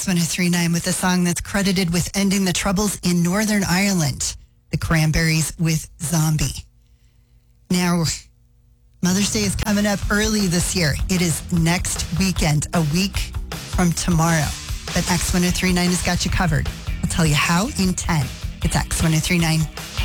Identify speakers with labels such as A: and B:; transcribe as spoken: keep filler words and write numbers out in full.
A: ten thirty-nine with a song that's credited with ending the troubles in Northern Ireland. The Cranberries with Zombie. Now, Mother's Day is coming up early this year. It is next weekend, a week from tomorrow. But X ten thirty-nine has got you covered. I'll tell you how in ten. It's X ten thirty-nine.